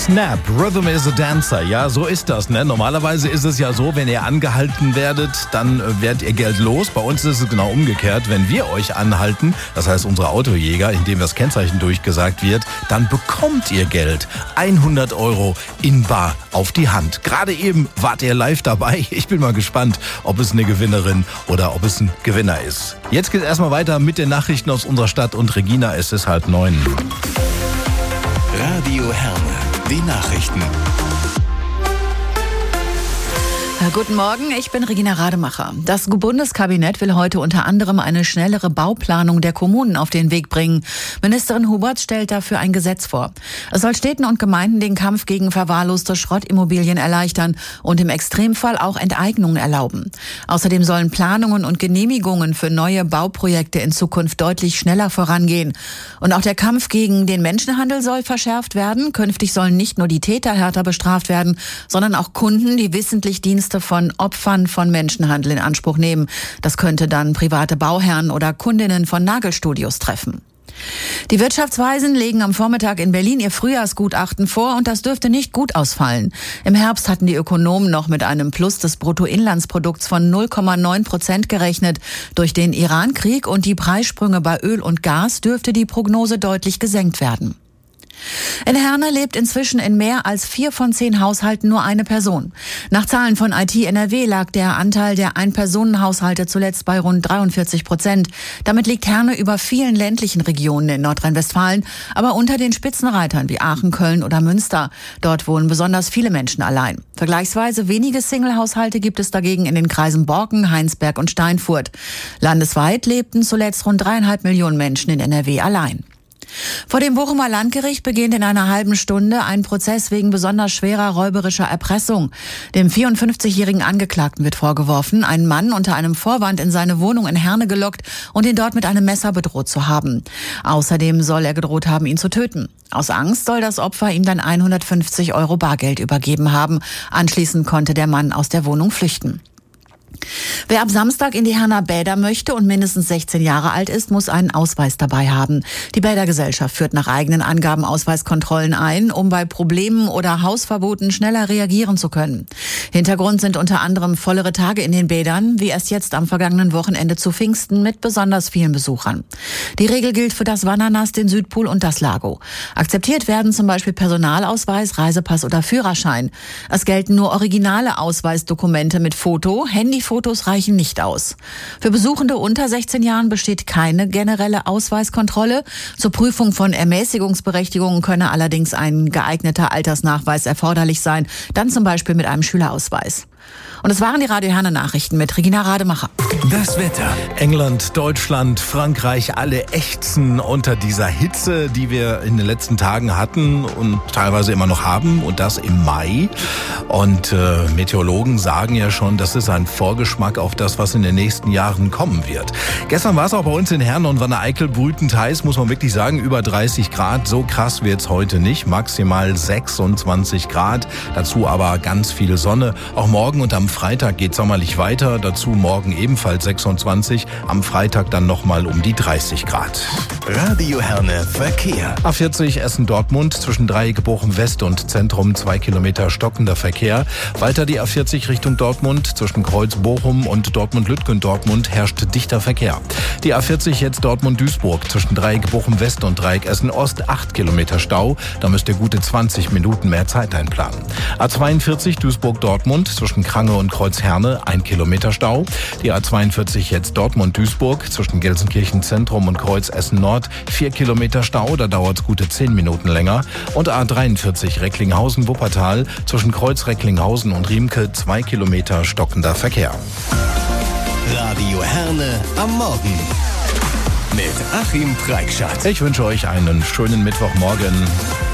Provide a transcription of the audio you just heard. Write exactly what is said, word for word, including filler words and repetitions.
Snap, Rhythm is a Dancer. Ja, so ist das, ne? Normalerweise ist es ja so, wenn ihr angehalten werdet, dann äh, werdet ihr Geld los. Bei uns ist es genau umgekehrt. Wenn wir euch anhalten, das heißt unsere Autojäger, indem das Kennzeichen durchgesagt wird, dann bekommt ihr Geld. hundert Euro in bar auf die Hand. Gerade eben wart ihr live dabei. Ich bin mal gespannt, ob es eine Gewinnerin oder ob es ein Gewinner ist. Jetzt geht es erstmal weiter mit den Nachrichten aus unserer Stadt und Regina, es ist halb neun. Radio Herne, die Nachrichten. Guten Morgen, ich bin Regina Rademacher. Das Bundeskabinett will heute unter anderem eine schnellere Bauplanung der Kommunen auf den Weg bringen. Ministerin Hubert stellt dafür ein Gesetz vor. Es soll Städten und Gemeinden den Kampf gegen verwahrloste Schrottimmobilien erleichtern und im Extremfall auch Enteignungen erlauben. Außerdem sollen Planungen und Genehmigungen für neue Bauprojekte in Zukunft deutlich schneller vorangehen. Und auch der Kampf gegen den Menschenhandel soll verschärft werden. Künftig sollen nicht nur die Täter härter bestraft werden, sondern auch Kunden, die wissentlich Dienste von Opfern von Menschenhandel in Anspruch nehmen. Das könnte dann private Bauherren oder Kundinnen von Nagelstudios treffen. Die Wirtschaftsweisen legen am Vormittag in Berlin ihr Frühjahrsgutachten vor und das dürfte nicht gut ausfallen. Im Herbst hatten die Ökonomen noch mit einem Plus des Bruttoinlandsprodukts von null Komma neun Prozent gerechnet. Durch den Irankrieg und die Preissprünge bei Öl und Gas dürfte die Prognose deutlich gesenkt werden. In Herne lebt inzwischen in mehr als vier von zehn Haushalten nur eine Person. Nach Zahlen von I T N R W lag der Anteil der Ein-Personen-Haushalte zuletzt bei rund dreiundvierzig Prozent. Damit liegt Herne über vielen ländlichen Regionen in Nordrhein-Westfalen, aber unter den Spitzenreitern wie Aachen, Köln oder Münster. Dort wohnen besonders viele Menschen allein. Vergleichsweise wenige Single-Haushalte gibt es dagegen in den Kreisen Borken, Heinsberg und Steinfurt. Landesweit lebten zuletzt rund dreieinhalb Millionen Menschen in N R W allein. Vor dem Bochumer Landgericht beginnt in einer halben Stunde ein Prozess wegen besonders schwerer räuberischer Erpressung. Dem vierundfünfzigjährigen Angeklagten wird vorgeworfen, einen Mann unter einem Vorwand in seine Wohnung in Herne gelockt und ihn dort mit einem Messer bedroht zu haben. Außerdem soll er gedroht haben, ihn zu töten. Aus Angst soll das Opfer ihm dann hundertfünfzig Euro Bargeld übergeben haben. Anschließend konnte der Mann aus der Wohnung flüchten. Wer ab Samstag in die Herner Bäder möchte und mindestens sechzehn Jahre alt ist, muss einen Ausweis dabei haben. Die Bädergesellschaft führt nach eigenen Angaben Ausweiskontrollen ein, um bei Problemen oder Hausverboten schneller reagieren zu können. Hintergrund sind unter anderem vollere Tage in den Bädern, wie erst jetzt am vergangenen Wochenende zu Pfingsten mit besonders vielen Besuchern. Die Regel gilt für das Wannernas, den Südpool und das Lago. Akzeptiert werden zum Beispiel Personalausweis, Reisepass oder Führerschein. Es gelten nur originale Ausweisdokumente mit Foto, Handy Fotos reichen nicht aus. Für Besuchende unter sechzehn Jahren besteht keine generelle Ausweiskontrolle. Zur Prüfung von Ermäßigungsberechtigungen könne allerdings ein geeigneter Altersnachweis erforderlich sein, dann zum Beispiel mit einem Schülerausweis. Und es waren die Radio Herne Nachrichten mit Regina Rademacher. Das Wetter. England, Deutschland, Frankreich, alle ächzen unter dieser Hitze, die wir in den letzten Tagen hatten und teilweise immer noch haben, und das im Mai. Und äh, Meteorologen sagen ja schon, das ist ein Vorgeschmack auf das, was in den nächsten Jahren kommen wird. Gestern war es auch bei uns in Herne und Wanne-Eickel brütend heiß, muss man wirklich sagen, über dreißig Grad. So krass wird's heute nicht, maximal sechsundzwanzig Grad. Dazu aber ganz viel Sonne. Auch morgen und am Freitag geht sommerlich weiter, dazu morgen ebenfalls sechsundzwanzig, am Freitag dann nochmal um die dreißig Grad. Radio Herne Verkehr. A vierzig Essen-Dortmund zwischen Dreieck Bochum-West und Zentrum zwei Kilometer stockender Verkehr. Weiter die A vierzig Richtung Dortmund zwischen Kreuz Bochum und Dortmund-Lütgen-Dortmund herrscht dichter Verkehr. Die A vierzig jetzt Dortmund-Duisburg zwischen Dreieck Bochum-West und Dreieck Essen-Ost acht Kilometer Stau. Da müsst ihr gute zwanzig Minuten mehr Zeit einplanen. A zweiundvierzig Duisburg-Dortmund zwischen Krange und Kreuz Herne ein Kilometer Stau. Die A zweiundvierzig jetzt Dortmund-Duisburg zwischen Gelsenkirchen Zentrum und Kreuz Essen Nord vier Kilometer Stau, da dauert es gute zehn Minuten länger. Und A dreiundvierzig Recklinghausen-Wuppertal zwischen Kreuz Recklinghausen und Riemke zwei Kilometer stockender Verkehr. Radio Herne am Morgen mit Achim Preikschat. Ich wünsche euch einen schönen Mittwochmorgen.